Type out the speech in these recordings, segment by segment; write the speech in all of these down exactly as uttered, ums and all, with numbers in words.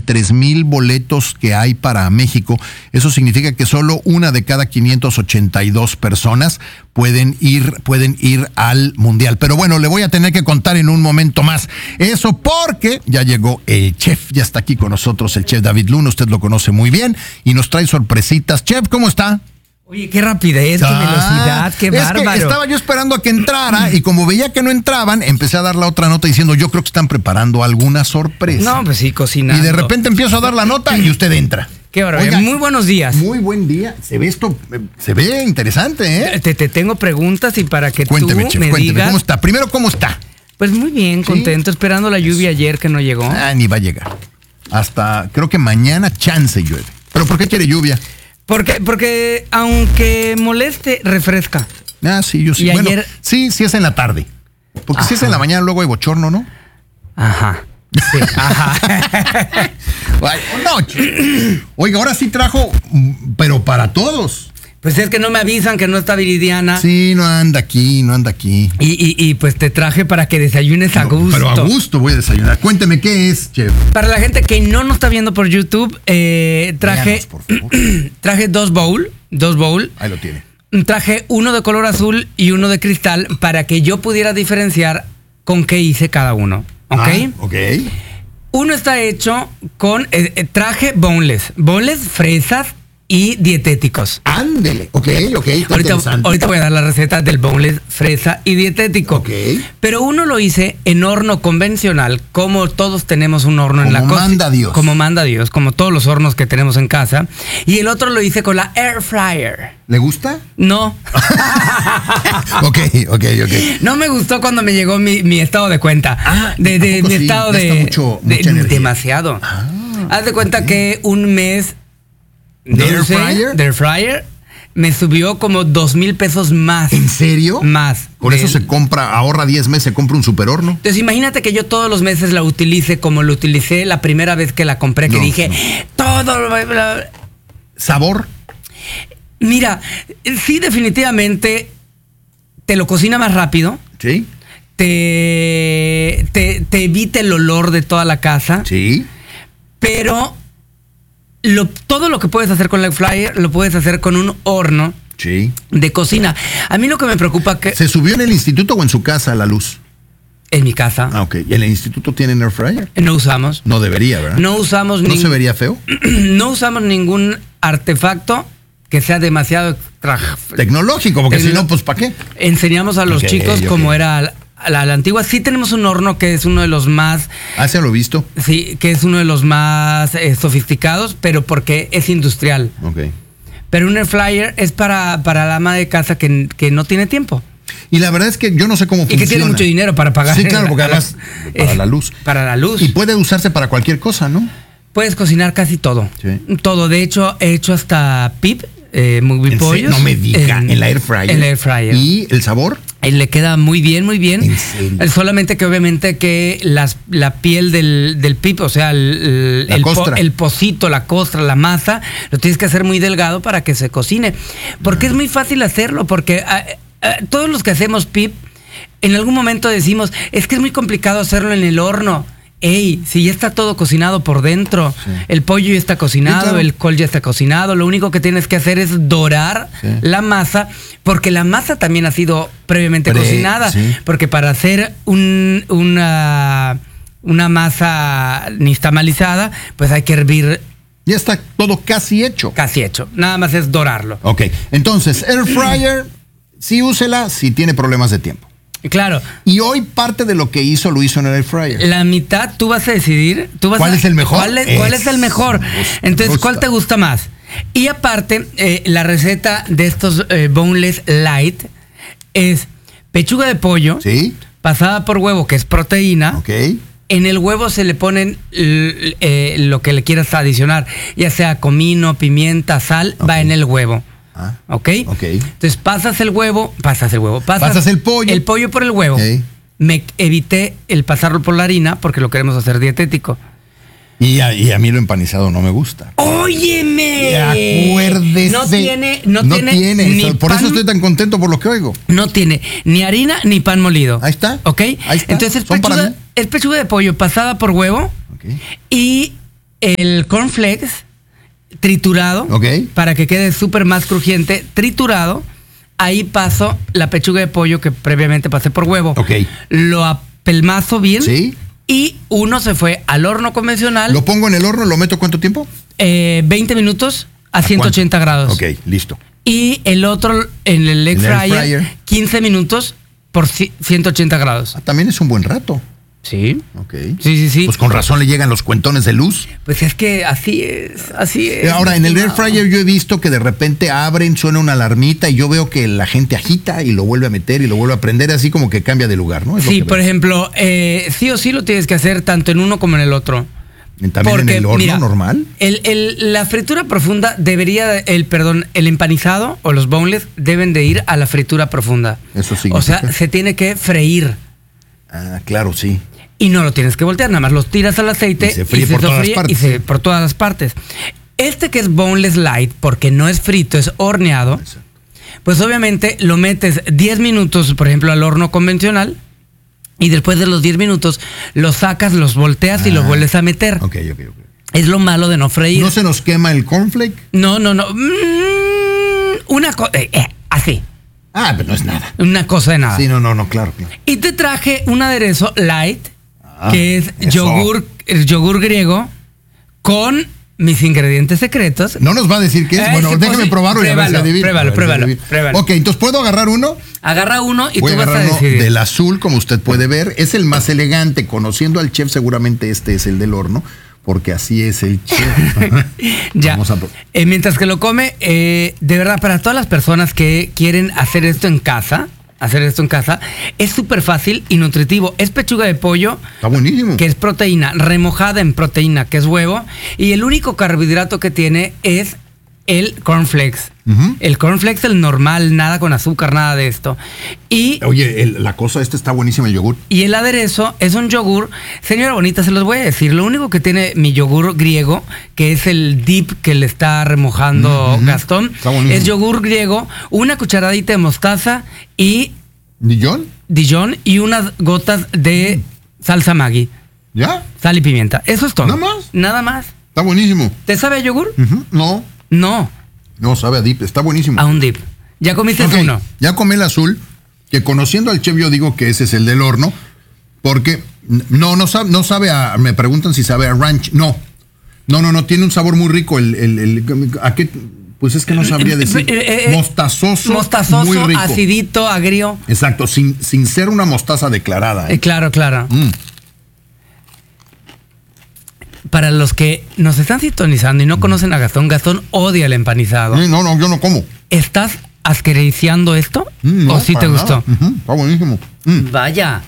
veintitrés mil boletos que hay para México. Eso significa que solo una de cada quinientas ochenta y dos personas pueden ir, pueden ir al Mundial. Pero bueno, le voy a tener que contar en un momento más eso porque ya llegó el chef, ya está aquí con nosotros el chef David Luna, usted lo conoce muy bien y nos trae sorpresitas. Chef, ¿cómo está? Oye, qué rapidez, ah, qué velocidad, qué es bárbaro. Que estaba yo esperando a que entrara y como veía que no entraban, empecé a dar la otra nota diciendo yo creo que están preparando alguna sorpresa. No, pues sí, cocinando. Y de repente empiezo a dar la nota y usted entra. Qué barbaridad. Muy buenos días. Muy buen día. Se ve esto, se ve interesante, ¿eh? Te, te tengo preguntas y para que cuénteme, tú chef, me cuénteme, digas. ¿cómo está? Primero, ¿cómo está? Pues muy bien, contento, ¿sí? Esperando la lluvia ayer que no llegó. Ah, ni va a llegar. Hasta, creo que mañana chance llueve. ¿Pero por qué quiere lluvia? Porque, porque aunque moleste, refresca. Ah, sí, yo sí. Y Bueno, ayer... sí, sí es en la tarde. Porque Ajá. si es en la mañana, luego hay bochorno, ¿no? Ajá. Sí, ajá. No, oiga, ahora sí trajo, pero para todos. Pues es que no me avisan que no está Viridiana. Sí, no anda aquí, no anda aquí. Y, y, y pues te traje para que desayunes a No, gusto. pero a gusto voy a desayunar. Cuénteme qué es, chef. Para la gente que no nos está viendo por YouTube, eh, traje, Véanos, por favor. traje dos bowl, dos bowl. Ahí lo tiene. Traje uno de color azul y uno de cristal para que yo pudiera diferenciar con qué hice cada uno. ¿Ok? Ah, ok. Uno está hecho con eh, eh, traje boneless, boneless, fresas y dietéticos. Ándele. Ok, ok. Ahorita, ahorita voy a dar la receta del boneless, fresa y dietético. Ok. Pero uno lo hice en horno convencional, como todos tenemos un horno en la cocina. Como manda Dios. Como manda Dios, como todos los hornos que tenemos en casa. Y el otro lo hice con la air fryer. ¿Le gusta? No. Ok, ok, ok. No me gustó cuando me llegó mi, mi estado de cuenta. Ah, de, de ¿a poco mi sí? estado Gasta de, mucho- de- mucha energía. demasiado. Ah, Haz de cuenta ok. que un mes ¿De air dulce, fryer? de air fryer me subió como dos mil pesos más. ¿En serio? Más. Por eso Del- se compra, ahorra diez meses, se compra un super horno. Entonces imagínate que yo todos los meses la utilice como lo utilicé la primera vez que la compré, que No, dije, no. todo... bla, bla". ¿Sabor? Mira, sí, definitivamente te lo cocina más rápido, Sí. te, te, te evita el olor de toda la casa, Sí. pero lo, todo lo que puedes hacer con la air fryer lo puedes hacer con un horno Sí. de cocina. A mí lo que me preocupa que ¿Se subió en el instituto o en su casa la luz? en mi casa Ah, ok. ¿Y en el instituto tienen air fryer? no usamos, No debería, ¿verdad? no usamos ¿No ning- se vería feo? no usamos ningún artefacto que sea demasiado extra. Tecnológico, porque Tecno- si no, pues ¿para qué? Enseñamos a los Ok, chicos ok. como era la, la- la antigua. Sí tenemos un horno que es uno de los más, Ah, se lo he visto. sí, que es uno de los más eh, sofisticados, pero porque es industrial. Ok. Pero un air fryer es para, para la ama de casa que, que no tiene tiempo. Y la verdad es que yo no sé cómo Y funciona. que tiene mucho dinero para pagar. Sí, claro, porque además para Es- la luz. Para la luz. Y puede usarse para cualquier cosa, ¿no? Puedes cocinar casi todo. Sí. Todo. De hecho, he hecho hasta pip, eh, muy ¿En pollos. serio? No me diga, en, la air fryer. En la air fryer. ¿Y el sabor? Y le queda muy bien, muy bien. ¿En serio? Eh, Solamente que obviamente que las, la piel del, del pip, o sea, el, La el, po- costra. el pocito, la costra, la masa, lo tienes que hacer muy delgado para que se cocine. Porque es muy fácil hacerlo, porque ah, ah, todos los que hacemos pip, en algún momento decimos, es que es muy complicado hacerlo en el horno. Ey, si ya está todo cocinado por dentro, Sí. el pollo ya está cocinado, Sí, claro. el col ya está cocinado, lo único que tienes que hacer es dorar Sí. la masa, porque la masa también ha sido previamente Pre- cocinada, sí. porque para hacer un, una, una masa nixtamalizada, pues hay que hervir Ya está todo casi hecho. casi hecho, nada más es dorarlo. Ok, entonces, air fryer, sí úsela si tiene problemas de tiempo. Y claro, Y hoy parte de lo que hizo lo hizo en el air fryer. la mitad tú vas a decidir. Tú vas ¿Cuál a- es el mejor? ¿Cuál es, cuál es el Es- mejor? me gusta, Entonces, me ¿cuál gusta. te gusta más? Y aparte, eh, la receta de estos eh, boneless light es pechuga de pollo ¿Sí? pasada por huevo, que es proteína. Ok. En el huevo se le ponen l- eh, lo que le quieras adicionar, ya sea comino, pimienta, sal, Ok. va en el huevo. Ah, ¿Ok? ok. Entonces pasas el huevo, pasas el huevo, pasas, Pasas el pollo. El pollo por el huevo. Ok. Me evité el pasarlo por la harina porque lo queremos hacer dietético. Y a, y a mí lo empanizado no me gusta. ¡Óyeme! Acuérdese. No tiene, no, tiene, tiene. ni Por pan, eso estoy tan contento por lo que oigo. no tiene ni harina ni pan molido. Ahí está. ¿Ok? Ahí está. Entonces es Son para pechuga, mí. es pechuga de pollo pasada por huevo Ok. y el cornflakes triturado, Ok. para que quede súper más crujiente, triturado. Ahí paso la pechuga de pollo que previamente pasé por huevo. Ok. Lo apelmazo bien. Sí. Y uno se fue al horno convencional. ¿Lo pongo en el horno? ¿Lo meto cuánto tiempo? eh, veinte minutos a ciento ochenta grados. Ok, listo. Y el otro en el air En el air fryer, fryer. quince minutos por ci- ciento ochenta grados. Ah, también es un buen rato. Sí. Ok. Sí, sí, sí. Pues con razón le llegan los cuentones de luz. Pues es que así es, así es. Eh, Ahora, en el air estimado. fryer yo he visto que de repente abren, suena una alarmita y yo veo que la gente agita y lo vuelve a meter y lo vuelve a prender, así como que cambia de lugar, ¿no? Es lo Sí, que por veo. ejemplo, eh, sí o sí lo tienes que hacer tanto en uno como en el otro. También en el horno mira, normal. El, el- la fritura profunda debería, el perdón, el empanizado o los boneless deben de ir a la fritura profunda. Eso O significa. sea, se tiene que freír. Ah, claro, sí. Y no lo tienes que voltear, nada más los tiras al aceite Y se fríe por todas las partes. y se- por todas las partes. Este que es boneless light, porque no es frito, es horneado, Exacto. pues obviamente lo metes diez minutos, por ejemplo, al horno convencional, y después de los diez minutos los sacas, los volteas y los Ah. vuelves a meter. Ok, ok, ok. Es lo malo de no freír. ¿No se nos quema el cornflake? No, no, no. Mm, una cosa, así, Ah, pero no es nada. una cosa de nada. Sí, no, no, no, claro, claro. Y te traje un aderezo light, Ah, que es eso. yogur, el yogur griego con mis ingredientes secretos. No nos va a decir qué es. Eh, Bueno, sí, déjame pues sí. probarlo y a ver si Pruébalo, adivino. pruébalo, A ver si pruébalo, adivino. pruébalo. Ok, entonces ¿puedo agarrar uno? Agarra uno y Voy tú a vas a agarrar uno decidir. del azul, como usted puede ver. Es el más elegante. Conociendo al chef, seguramente este es el del horno, porque así es el chef. Ya. Vamos a pro- Eh, mientras que lo come, eh, de verdad, para todas las personas que quieren hacer esto en casa, hacer esto en casa, es súper fácil y nutritivo. Es pechuga de pollo, Está buenísimo. que es proteína, remojada en proteína, que es huevo, y el único carbohidrato que tiene es el cornflakes. Ujú. El cornflakes, el normal, nada con azúcar, nada de esto. Y, Oye, el- la cosa, este está buenísimo, el yogur. y el aderezo es un yogur. Señora bonita, se los voy a decir. Lo único que tiene mi yogur griego, que es el dip que le está remojando Ujú. Gastón, Está buenísimo. es yogur griego, una cucharadita de mostaza y ¿Dijon? Dijon y unas gotas de salsa Maggi. ¿Ya? Sal y pimienta. Eso es todo. ¿Nada más? Nada más. Está buenísimo. ¿Te sabe a yogur? Ujú. No, No, no sabe a dip. Está buenísimo. a un dip. ¿Ya comiste Ok, uno? ya comí el azul, que conociendo al chef yo digo que ese es el del horno, porque no, no sabe, no sabe a, me preguntan si sabe a ranch, no, no, no, no, tiene un sabor muy rico, el, el, el- ¿a qué? Pues es que no sabría decir, Eh, eh, eh, mostazoso, Mostazoso, muy rico. acidito, agrio. Exacto, sin, sin ser una mostaza declarada. ¿eh? Eh, claro, claro. Mm. Para los que nos están sintonizando y no conocen a Gastón, Gastón odia el empanizado. Sí, no, no, yo no como. ¿Estás asquericiando esto? Mm, no, ¿O sí te para gustó? nada. Ujú, está buenísimo. Mm, Vaya,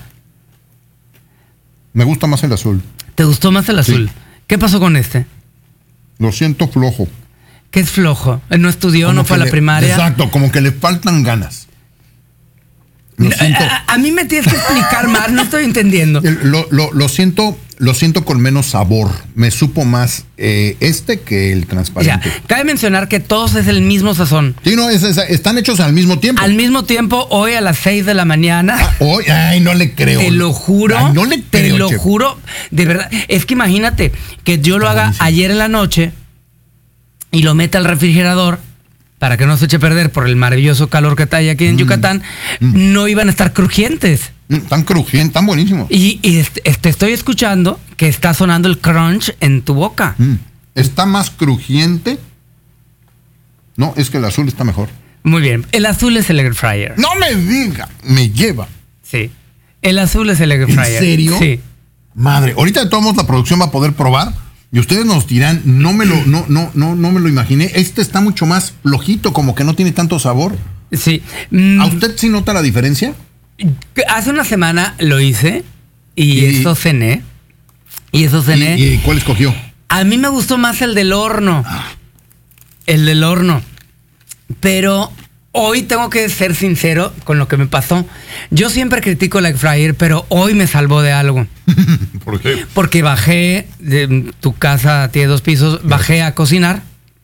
me gusta más el azul, ¿te gustó más el azul? ¿Qué pasó con este? lo siento flojo. Que es flojo. ¿No estudió? Como ¿No fue a que la le- primaria? Exacto, como que le faltan ganas. Lo siento. A, a mí me tienes que explicar más, no estoy entendiendo. El- Lo, lo- lo siento, lo siento con menos sabor. Me supo más eh, este que el O sea, transparente. cabe mencionar que todos es el mismo sazón. Sí, no, es- es- están hechos al mismo tiempo. Al mismo tiempo, hoy a las seis de la mañana. Ah, hoy, ay, no le creo. Te lo juro. Ay, no le te creo, lo chef. juro. De verdad. Es que imagínate que yo lo Está haga buenísimo. ayer en la noche y lo meta al refrigerador para que no se eche a perder por el maravilloso calor que hay aquí en Yucatán. No iban a estar crujientes. Mm, Tan crujiente, tan buenísimo. Y, y este- te estoy escuchando que está sonando el crunch en tu boca. Mm. Está más crujiente. No, es que el azul está mejor. Muy bien. El azul es el air fryer. No me diga, me lleva. Sí. El azul es el air ¿En fryer. serio? Sí. Madre, ahorita de todos modos la producción va a poder probar y ustedes nos dirán, no me lo, no, no, no, no me lo imaginé. Este está mucho más flojito, como que no tiene tanto sabor. Sí. Mm, ¿A usted sí nota la diferencia? Hace una semana lo hice y, Y- eso cené. Y eso cené. ¿Y, y cuál escogió? A mí me gustó más el del horno. El del horno. Pero hoy tengo que ser sincero con lo que me pasó. Yo siempre critico el air fryer, pero hoy me salvó de algo. ¿Por qué? Porque bajé, de tu casa tiene dos pisos, bajé a cocinar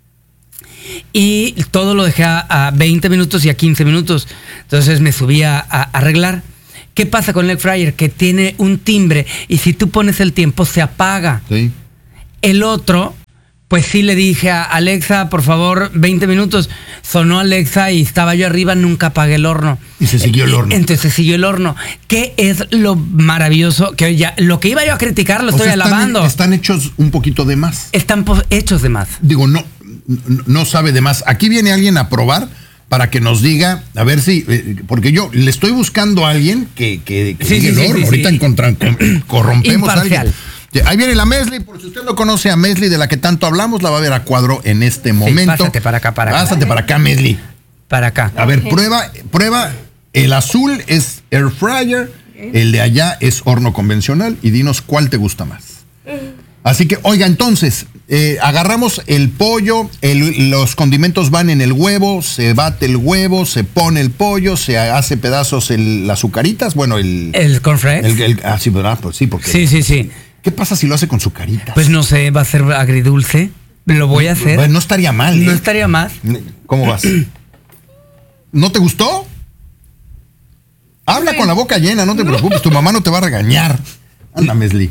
y todo lo dejé a, a veinte minutos y a quince minutos. Entonces me subí a, a arreglar. ¿Qué pasa con el air fryer? Que tiene un timbre y si tú pones el tiempo se apaga. Sí. El otro, pues sí le dije a Alexa, por favor, veinte minutos. Sonó Alexa y estaba yo arriba, nunca apagué el horno. Y se siguió el horno. Entonces se siguió el horno. ¿Qué es lo maravilloso? Que ya, lo que iba yo a criticar lo O estoy sea, están, alabando. están hechos un poquito de más. Están po- hechos de más. Digo, no, no, no sabe de más. Aquí viene alguien a probar para que nos diga, a ver si, eh, porque yo le estoy buscando a alguien que, que, que Sí, diga sí, el sí, horno. sí, Ahorita sí. encontran- com- corrompemos a Imparcial. alguien. Ahí viene la Mesli, por si usted no conoce a Mesli de la que tanto hablamos, la va a ver a cuadro en este momento. pásate para acá, para acá. Pásate para acá, Mesli. Para acá. A ver, prueba, prueba. El azul es air fryer, el de allá es horno convencional y dinos cuál te gusta más. Así que, oiga, entonces, eh, agarramos el pollo, el- los condimentos van en el huevo, se bate el huevo, se pone el pollo, se hace pedazos el, las azucaritas, bueno, el... ¿El cornflakes? el- el- ah, sí, ¿verdad? Pues sí, porque... Sí, sí, sí. ¿Qué pasa si lo hace con sucaritas? Pues no sé, va a ser agridulce. Lo voy a hacer. Bueno, no estaría mal, ¿eh? No estaría más. ¿Cómo vas? ¿No te gustó? Habla Sí. con la boca llena, no te preocupes, tu mamá no te va a regañar. Anda, Mesli.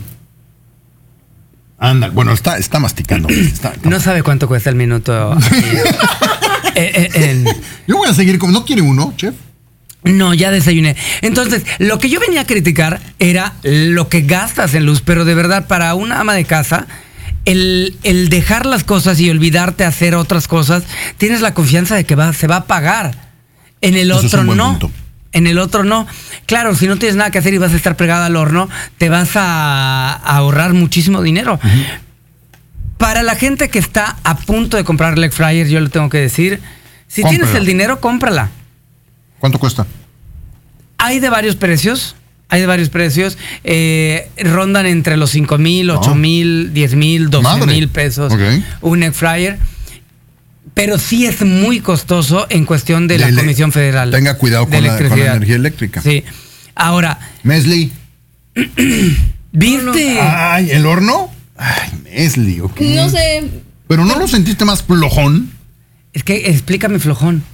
Anda, bueno, está, está masticando. Está- está- No sabe cuánto cuesta el minuto. aquí. Eh, eh, en- Yo voy a seguir como. ¿No quiere uno, chef? No, ya desayuné. Entonces, lo que yo venía a criticar era lo que gastas en luz, pero de verdad, para una ama de casa, el, el dejar las cosas y olvidarte hacer otras cosas, tienes la confianza de que va, se va a pagar. En el Eso es otro un buen no. punto. En el otro no. Claro, si no tienes nada que hacer y vas a estar pegada al horno, te vas a, a ahorrar muchísimo dinero. Para la gente que está a punto de comprar el air fryer, yo le tengo que decir, si Cómprala. tienes el dinero, cómprala. ¿Cuánto cuesta? Hay de varios precios. Hay de varios precios. Eh, rondan entre los cinco mil, ocho Oh. mil, diez mil, doce Madre. mil pesos. Ok. Un air fryer. Pero sí es muy costoso en cuestión de la Dele- Comisión Federal. Tenga cuidado de con la, con la Electricidad. energía eléctrica. Sí. Ahora, Mesli. ¿viste? Ay, ¿el horno? Ay, Mesli, ok. No sé. ¿Pero no lo sentiste más flojón? Es que explícame, flojón.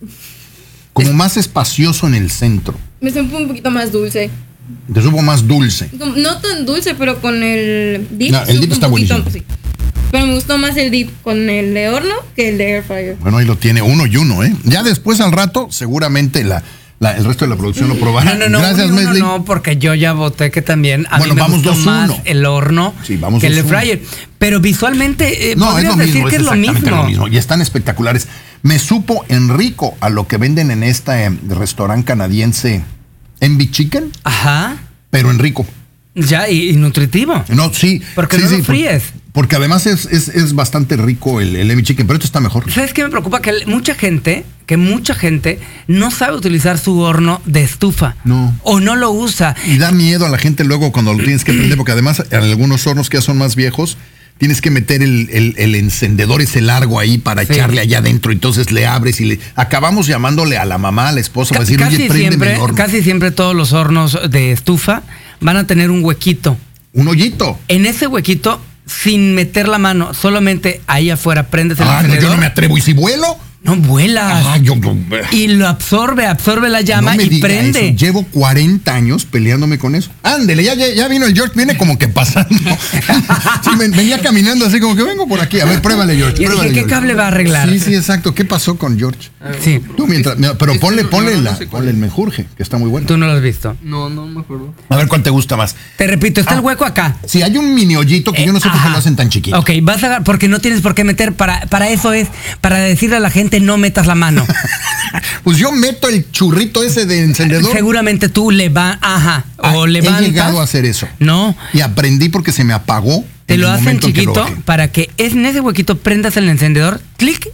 Como más espacioso en el centro. Me supo un poquito más dulce. Te supo más dulce. Como- No tan dulce, pero con el dip. No, el supo dip un está poquito, buenísimo. sí. Pero me gustó más el dip con el de horno que el de air fryer. Bueno, ahí lo tiene uno y uno, ¿eh? Ya después al rato, seguramente la, la- el resto de la producción lo probará. No, no, no. Gracias, uno y uno Mesli. no, porque yo ya voté que también a Bueno, mí me vamos gustó dos más uno. el horno Sí, vamos que el dos air uno. fryer. Pero visualmente eh, No, es podrías lo decir mismo, que es es lo exactamente mismo. lo mismo. Y están espectaculares. Me supo en rico a lo que venden en este eh, restaurante canadiense Envy Chicken, Ajá. pero en rico. Ya, y, y nutritivo. No, sí. Porque sí, no lo sí, por- fríes. Porque además es, es, es bastante rico el, el Envy Chicken, pero esto está mejor. ¿Sabes qué me preocupa? Que mucha gente, que mucha gente no sabe utilizar su horno de estufa. No. O no lo usa. Y da miedo a la gente luego cuando lo tienes que prender, porque además en algunos hornos que ya son más viejos, tienes que meter el, el- el encendedor ese largo ahí para Sí. echarle allá adentro, entonces le abres y le acabamos llamándole a la mamá, a la esposa, Ca- para decir, casi, oye, préndeme siempre, el horno. casi siempre todos los hornos de estufa van a tener un huequito. Un hoyito. En ese huequito, sin meter la mano, solamente ahí afuera prendes el Ah, no, yo encendedor. no me atrevo. ¿Y si vuelo? No vuelas. Ah, yo no. Y lo absorbe, absorbe la llama no me y diga prende. eso. Llevo cuarenta años peleándome con eso. Ándele, ya, ya, ya vino el George, viene como que pasando. Sí, ven- venía caminando así como que vengo por aquí. A ver, pruébale, George. Y pruébale, dije, ¿qué George. cable va a arreglar? Sí, sí, exacto. ¿Qué pasó con George? Sí, Tú mientras, mira, pero Este ponle, no- ponle, no, no la, sé cuál ponle el es. menjurje, que está muy bueno. tú no lo has visto. No, no me acuerdo. A ver cuál te gusta más. Te repito, está Ah. el hueco acá. Si hay un mini hoyito que yo no sé por qué Ajá. lo hacen tan chiquito. Ok, vas a agar- porque no tienes por qué meter, para, para eso es, para decirle a la gente no metas la mano. Pues yo meto el churrito ese de encendedor. Seguramente tú le va, ajá, o Ah, levantas. He llegado a hacer eso. No, Y aprendí porque se me apagó. te en lo el hacen momento en que lo chiquito bajé. para que en ese huequito prendas el encendedor, clic,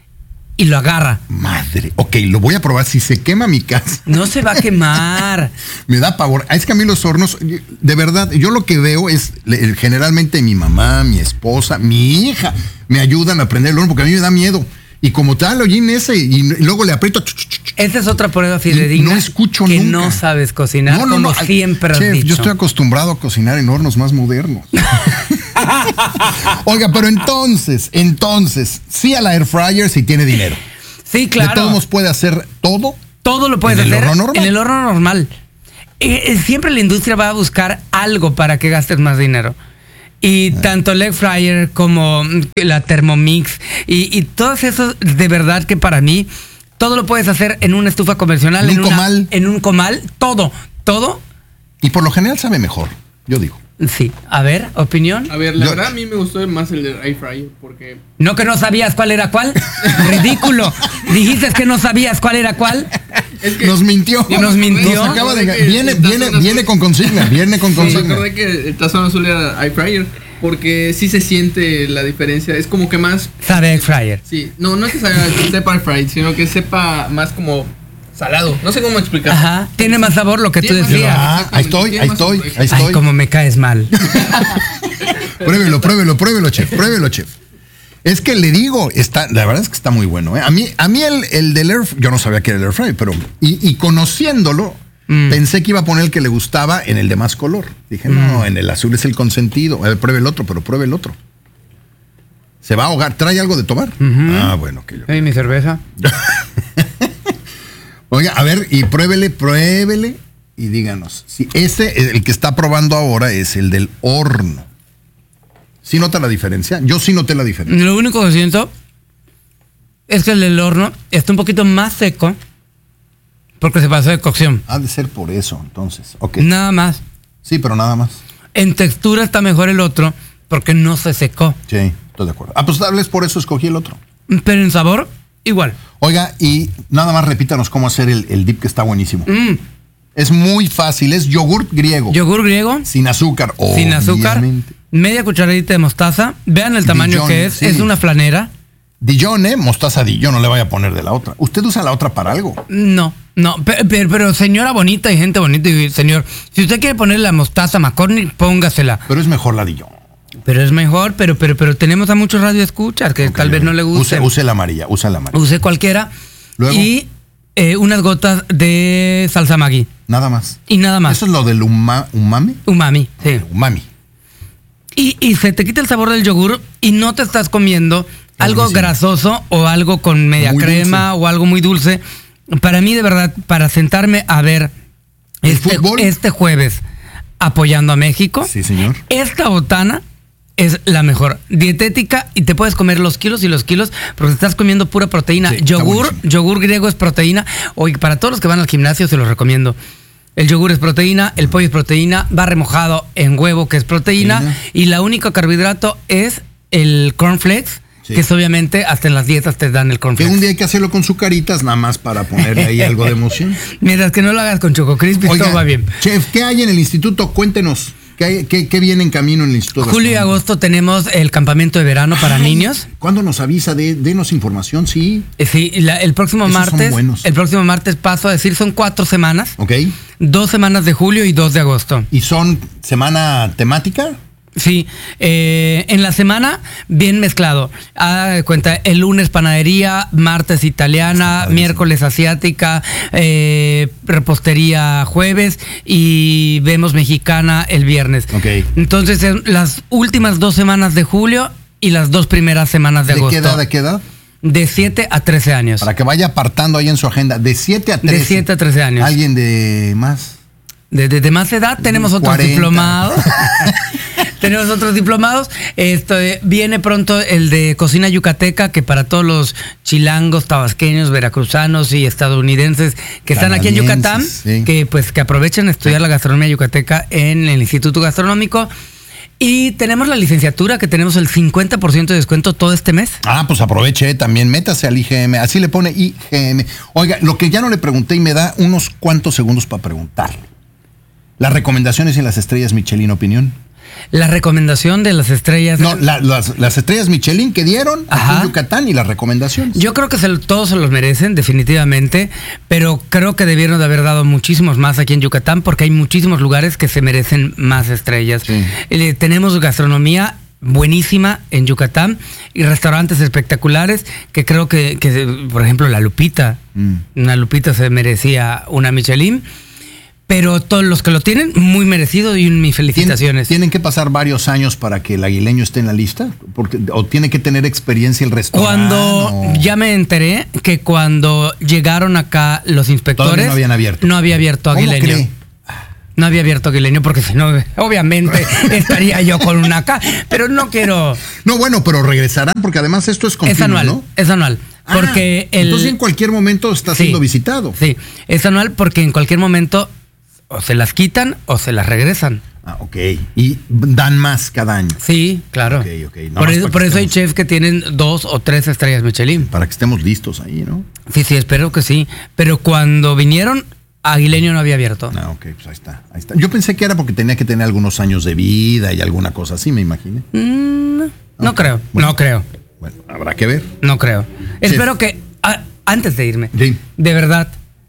y lo agarra. Madre. Ok, lo voy a probar. Si se quema mi casa, No se va a quemar. me da pavor. Es que a mí los hornos, de verdad, yo lo que veo es le- generalmente mi mamá, mi esposa, mi hija me ayudan a prender el horno porque a mí me da miedo. Y como tal, hollín ese, y luego le aprieto. ch, ch, ch, ch. Esa es otra prueba fidedigna. No escucho que nunca. no sabes cocinar, como Ay, siempre has chef, dicho. yo estoy acostumbrado a cocinar en hornos más modernos. Oiga, pero entonces, entonces, sí a la air fryer si tiene dinero. Sí, De claro. todos modos puede hacer todo. Todo lo puedes ¿En el hacer horno normal? en el horno normal. Eh, eh, siempre la industria va a buscar algo para que gastes más dinero. Y tanto el Air Fryer como la Thermomix y, y todos esos, de verdad que para mí, todo lo puedes hacer en una estufa convencional. En un en una, comal. En un comal, todo, todo. Y por lo general sabe mejor, yo digo. Sí, a ver, opinión. A ver, la Yo- verdad a mí me gustó más el de Air Fryer porque No que no sabías cuál era cuál. Ridículo. Dijiste que no sabías cuál era cuál. es que Nos mintió. Y nos mintió. Nos acaba de... Me acordé que Viene, el viene, tazón viene azul- con consigna, viene con me consigna. acordé que el tazón azul era Air Fryer porque sí se siente la diferencia, es como que más Sabe Air Fryer. sí, no no es que sabe- sepa Air Fryer, sino que sepa más como salado, no sé cómo explicar. Ajá. Tiene más sabor lo que tú Tiene más decías. Ah, ahí estoy, ahí estoy, ahí Ay, estoy. como me caes mal. Pruébelo, pruébelo, pruébelo, chef, pruébelo, chef. Es que le digo, está, la verdad es que está muy bueno. ¿eh? A mí, a mí el, el del air, yo no sabía que era el air fry, pero y, y conociéndolo, mm. pensé que iba a poner el que le gustaba en el de más color. Dije, mm. no, en el azul es el consentido. A ver, pruebe el otro, pero pruebe el otro. Se va a ahogar. ¿Trae algo de tomar? Uh-huh. Ah, bueno, que yo. ¿Y mi cerveza? Oiga, a ver, y pruébele, pruébele y díganos. Si ese, el que está probando ahora es el del horno. ¿Sí nota la diferencia? Yo sí noté la diferencia. Lo único que siento es que el del horno está un poquito más seco porque se pasó de cocción. Ha de ser por eso, entonces. Ok. Nada más. Sí, pero nada más. En textura está mejor el otro porque no se secó. Sí, estoy de acuerdo. Ah, pues tal vez por eso escogí el otro. Pero en sabor, igual. Oiga, y nada más repítanos cómo hacer el, el dip que está buenísimo. Mm. Es muy fácil, es yogurt griego. Yogur griego, Sin azúcar, sin azúcar, obviamente. media cucharadita de mostaza. Vean el tamaño Dijon, que es. sí. Es una flanera. Dijon, ¿eh? Mostaza Dijon, no le vaya a poner de la otra. ¿Usted usa la otra para algo? No, no, pero, pero, pero señora bonita y gente bonita y señor, si usted quiere poner la mostaza McCormick, póngasela. Pero es mejor la Dijon. Pero es mejor, pero pero pero tenemos a muchos radioescuchas que Ok, tal vez no le guste. Use, use la amarilla, usa la amarilla. Use cualquiera. Luego. Y eh, unas gotas de salsa Maggi. Nada más. Y nada más. ¿Eso es lo del uma- umami? Umami, sí. Umami. Y, y se te quita el sabor del yogur y no te estás comiendo Qué algo buenísimo. grasoso o algo con media Muy crema dulce. o algo muy dulce. Para mí, de verdad, para sentarme a ver ¿El este, fútbol? este jueves apoyando a México, Sí, señor. esta botana es la mejor. Dietética y te puedes comer los kilos y los kilos porque estás comiendo pura proteína. Sí, está yogur, buenísimo. yogur griego es proteína. Oye, para todos los que van al gimnasio se los recomiendo. El yogur es proteína, el pollo es proteína, va remojado en huevo que es proteína Proteína. y la única carbohidrato es el cornflakes, Sí. que es obviamente hasta en las dietas te dan el Que cornflakes. un día hay que hacerlo con sucaritas, nada más para ponerle ahí algo de emoción. Mientras que no lo hagas con Choco Crispy, Oiga, todo va bien. chef, ¿qué hay en el instituto? Cuéntenos. ¿Qué, hay- qué, qué viene en camino en el instituto? Julio y Gastronómico? agosto tenemos el campamento de verano para Ay, niños. ¿Cuándo nos avisa? De, denos información, sí. Eh, Sí, la- el próximo Esos son martes, buenos. el próximo martes paso a decir son cuatro semanas, ¿Ok? dos semanas de julio y dos de agosto. ¿Y son semana temática? Sí, eh, en la semana bien mezclado. Haga de cuenta, el lunes panadería, martes italiana, Está padrísimo. miércoles asiática, eh, repostería jueves y vemos mexicana el viernes. Ok. Entonces, en las últimas dos semanas de julio y las dos primeras semanas de, ¿De agosto. qué edad? ¿De qué edad? De siete a trece años. Para que vaya apartando ahí en su agenda. De siete a trece. De siete a trece años. ¿Alguien de más? De, de- de más edad tenemos otros cuarenta. diplomados. Tenemos otros diplomados. Esto eh, viene pronto el de cocina yucateca, que para todos los chilangos, tabasqueños, veracruzanos y estadounidenses que están aquí en Yucatán, Canadienses, sí. que pues que aprovechen a estudiar la gastronomía yucateca en el Instituto Gastronómico. Y tenemos la licenciatura, que tenemos el cincuenta por ciento de descuento todo este mes. Ah, pues aproveche eh, también, métase al I G M, así le pone I G M. Oiga, lo que ya no le pregunté y me da unos cuantos segundos para preguntarle. Las recomendaciones y las estrellas Michelin, opinión. La recomendación de las estrellas. No, la- las, las estrellas Michelin que dieron aquí Ajá. en Yucatán y las recomendaciones. Yo creo que se, lo- todos se los merecen, definitivamente, pero creo que debieron de haber dado muchísimos más aquí en Yucatán porque hay muchísimos lugares que se merecen más estrellas. Sí. Eh, tenemos gastronomía buenísima en Yucatán y restaurantes espectaculares que creo que, que, por ejemplo, la Lupita, Mm. una Lupita se merecía una Michelin, pero todos los que lo tienen, muy merecido y mis ¿Tien- felicitaciones. ¿Tienen que pasar varios años para que el aguileño esté en la lista? Porque, ¿o tiene que tener experiencia el restaurante? Cuando o- ya me enteré que cuando llegaron acá los inspectores Todavía no habían abierto. no había abierto ¿Cómo Aguileño. cree? No había abierto Aguileño porque si no, obviamente estaría yo con una acá, pero no quiero. No, bueno, pero regresarán porque además esto es continuo, Es anual, ¿no? es anual. Ah, Porque el, entonces en cualquier momento está sí, siendo visitado. Sí, es anual porque en cualquier momento o se las quitan o se las regresan. Ah, ok. Y dan más cada año. Sí, claro. Ok, ok. Nada Por más eso, para por que eso hay estemos- chefs que tienen dos o tres estrellas Michelin. Para que estemos listos ahí, ¿no? Sí, sí, espero que sí. Pero cuando vinieron, Aguileño no había abierto. Ah, ok, pues ahí está, ahí está. Yo pensé que era porque tenía que tener algunos años de vida y alguna cosa así, me imaginé. Mm, no, no Ok, creo, bueno. no creo, Bueno, habrá que ver. no creo. Espero que, a- antes de irme, Sí. de verdad,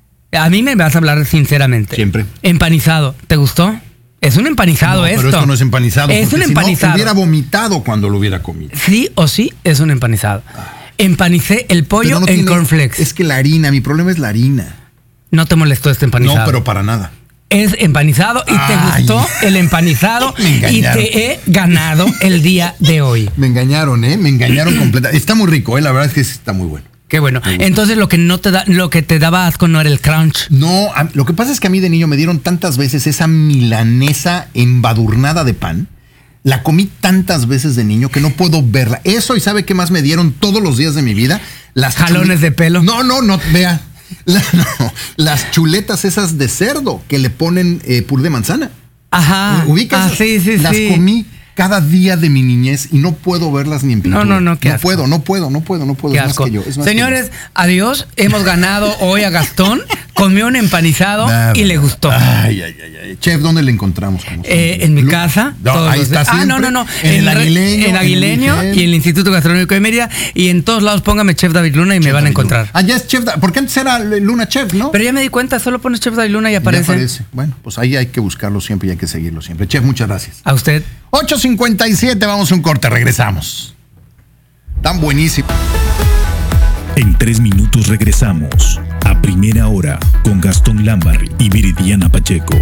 a mí me vas a hablar sinceramente. Siempre. Empanizado, ¿te gustó? Es un empanizado No, esto. pero esto no es empanizado. Es porque un si no, empanizado. hubiera vomitado cuando lo hubiera comido. Sí o sí es un empanizado. Empanicé el pollo Pero no en tiene- cornflakes. Es que la harina, mi problema es la harina. No te molestó este empanizado. No, pero para nada. Es empanizado y te Ay. gustó el empanizado Me y engañaron. te he ganado el día de hoy. Me engañaron, ¿eh? Me engañaron completamente. Está muy rico, ¿eh? La verdad es que sí está muy bueno. Qué bueno. Entonces lo que no te da, lo que te daba asco no era el crunch. No, a- lo que pasa es que a mí de niño me dieron tantas veces esa milanesa embadurnada de pan. La comí tantas veces de niño que no puedo verla. Eso, y ¿sabe qué más me dieron todos los días de mi vida? Las Jalones chule- de pelo. No, no, no, vea. La- no, las chuletas esas de cerdo que le ponen eh, puré de manzana. Ajá. ¿Ubicas? Ah, sí, sí, Las sí. comí cada día de mi niñez y no puedo verlas ni en pintura. No, no, no, qué No asco. puedo, no puedo, no puedo, no puedo. Qué Es más asco. que yo. es más que Señores, adiós. Hemos ganado hoy a Gastón. Comió un empanizado yo. Nada, y le gustó. Ay, ay, ay, ay. Chef, ¿dónde le encontramos? Como Eh, siempre? en mi Lu- casa. No, todos ahí los está días. Ah, siempre. no, no, no. En el Re- Aguileño. En Aguileño el y en el Instituto Gastronómico de Mérida. Y en todos lados póngame Chef David Luna y me Chef van a David encontrar. Luna. Ah, ya es Chef. Da- Porque antes era Luna Chef, ¿no? Pero ya me di cuenta, solo pones Chef David Luna y Ya aparece. aparece. Bueno, pues ahí hay que buscarlo siempre y hay que seguirlo siempre. Chef, muchas gracias. A usted. ocho cincuenta y siete, vamos a un corte, regresamos. Tan buenísimo. En tres minutos regresamos a Primera Hora con Gastón Lambarri y Viridiana Pacheco.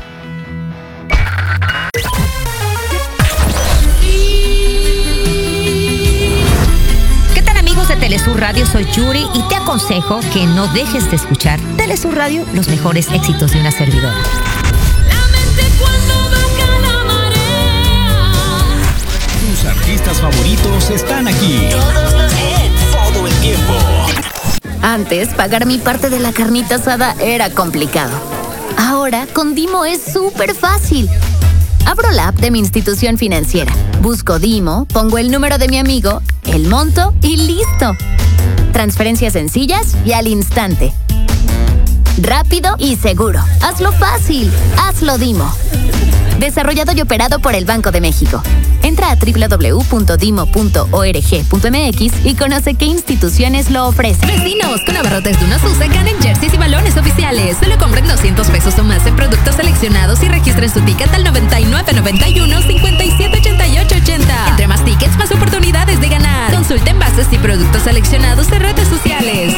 ¿Qué tal, amigos de Telesur Radio? Soy Yuri y te aconsejo que no dejes de escuchar Telesur Radio, los mejores éxitos de una servidora. Tus artistas favoritos están aquí. Todo el tiempo. Antes, pagar mi parte de la carnita asada era complicado. Ahora, con Dimo es súper fácil. Abro la app de mi institución financiera, busco Dimo, pongo el número de mi amigo, el monto y listo. Transferencias sencillas y al instante. Rápido y seguro. Hazlo fácil. Hazlo Dimo. Desarrollado y operado por el Banco de México. Entra a doble u doble u doble u punto dimo punto org punto m x y conoce qué instituciones lo ofrecen. Vecinos, con abarrotes de una Susa ganen jerseys y balones oficiales. Solo compren doscientos pesos o más en productos seleccionados y registren su ticket al noventa y nueve noventa y uno cincuenta y siete ochenta y ocho ochenta. Entre más tickets, más oportunidades de ganar. Consulten bases y productos seleccionados en redes sociales.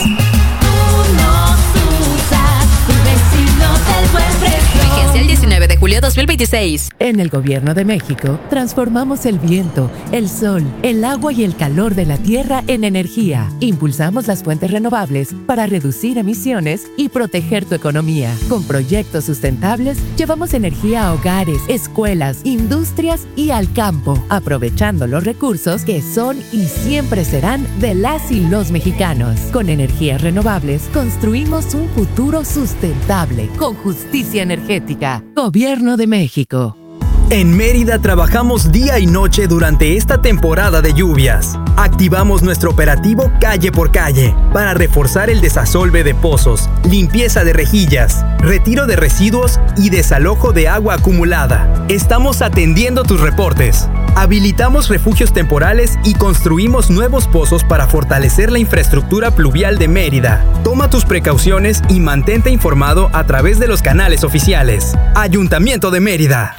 Vigencia el diecinueve de julio de dos mil veintiséis. En el Gobierno de México, transformamos el viento, el sol, el agua y el calor de la tierra en energía. Impulsamos las fuentes renovables para reducir emisiones y proteger tu economía. Con proyectos sustentables, llevamos energía a hogares, escuelas, industrias y al campo, aprovechando los recursos que son y siempre serán de las y los mexicanos. Con energías renovables, construimos un futuro sustentable, con justicia energética. Gobierno de México. En Mérida trabajamos día y noche durante esta temporada de lluvias. Activamos nuestro operativo calle por calle para reforzar el desasolve de pozos, limpieza de rejillas, retiro de residuos y desalojo de agua acumulada. Estamos atendiendo tus reportes. Habilitamos refugios temporales y construimos nuevos pozos para fortalecer la infraestructura pluvial de Mérida. Toma tus precauciones y mantente informado a través de los canales oficiales. Ayuntamiento de Mérida.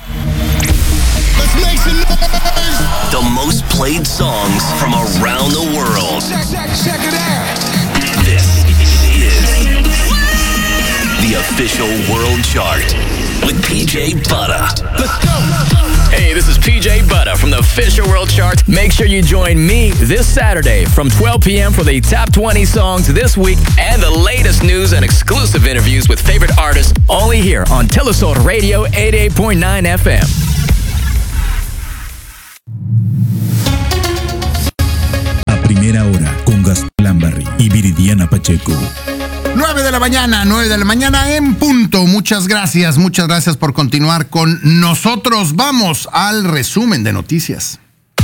The most played songs from around the world. Check it out. This is the official world chart with P J Butter. Let's go. Hey, this is P J Butter from the Fisher World Chart. Make sure you join me this Saturday from twelve p.m. for the top twenty songs this week and the latest news and exclusive interviews with favorite artists only here on Telesur Radio eighty-eight point nine F M. A primera hora con Gastón Lambarri y Viridiana Pacheco. nueve de la mañana, nueve de la mañana en punto. Muchas gracias, muchas gracias por continuar con nosotros. Vamos al resumen de noticias.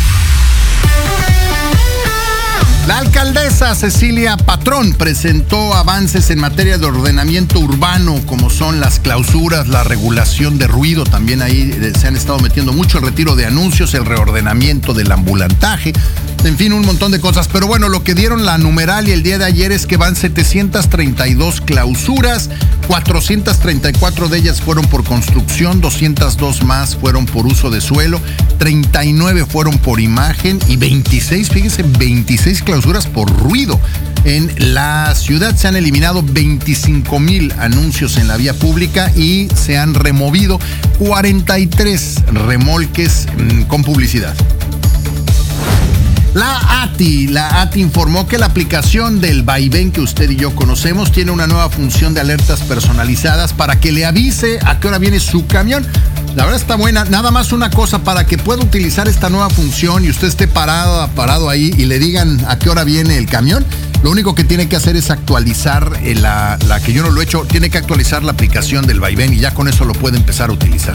La alcaldesa Cecilia Patrón presentó avances en materia de ordenamiento urbano, como son las clausuras, la regulación de ruido, también ahí se han estado metiendo mucho, el retiro de anuncios, el reordenamiento del ambulantaje, en fin, un montón de cosas. Pero bueno, lo que dieron la Numeralia el día de ayer es que van setecientas treinta y dos clausuras, cuatrocientas treinta y cuatro de ellas fueron por construcción, doscientas dos más fueron por uso de suelo, treinta y nueve fueron por imagen y veintiséis, fíjense, veintiséis clausuras por ruido. En la ciudad se han eliminado veinticinco mil anuncios en la vía pública y se han removido cuarenta y tres remolques mmm, con publicidad. La A T I, la A T I informó que la aplicación del vaivén que usted y yo conocemos tiene una nueva función de alertas personalizadas para que le avise a qué hora viene su camión. La verdad está buena. Nada más una cosa, para que pueda utilizar esta nueva función y usted esté parado, parado ahí y le digan a qué hora viene el camión, lo único que tiene que hacer es actualizar eh, la, la que yo no lo he hecho, tiene que actualizar la aplicación del vaivén y ya con eso lo puede empezar a utilizar.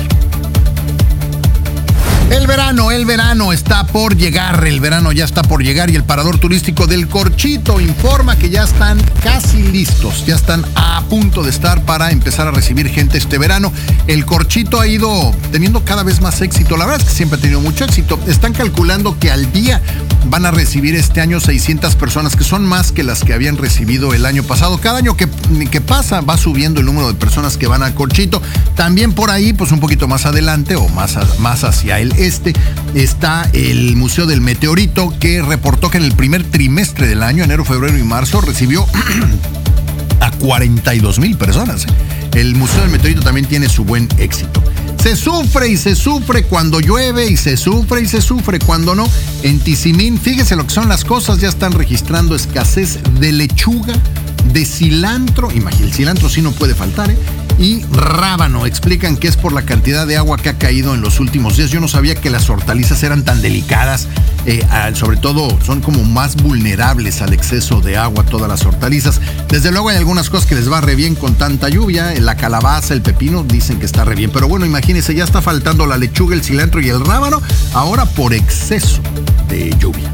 El verano, el verano está por llegar, el verano ya está por llegar y el parador turístico del Corchito informa que ya están casi listos, ya están a punto de estar para empezar a recibir gente este verano. El Corchito ha ido teniendo cada vez más éxito, la verdad es que siempre ha tenido mucho éxito. Están calculando que al día van a recibir este año seiscientas personas, que son más que las que habían recibido el año pasado. Cada año que, que pasa va subiendo el número de personas que van al Corchito. También por ahí, pues un poquito más adelante o más, más hacia el este, está el Museo del Meteorito, que reportó que en el primer trimestre del año, enero, febrero y marzo, recibió a cuarenta y dos mil personas. El Museo del Meteorito también tiene su buen éxito. Se sufre y se sufre cuando llueve y se sufre y se sufre cuando no. En Tizimín, fíjese lo que son las cosas, ya están registrando escasez de lechuga, de cilantro, imagínate, el cilantro sí no puede faltar, ¿eh? Y rábano. Explican que es por la cantidad de agua que ha caído en los últimos días. Yo no sabía que las hortalizas eran tan delicadas, eh, sobre todo son como más vulnerables al exceso de agua todas las hortalizas. Desde luego hay algunas cosas que les va re bien con tanta lluvia, la calabaza, el pepino, dicen que está re bien, pero bueno, imagínense, ya está faltando la lechuga, el cilantro y el rábano, ahora por exceso de lluvia.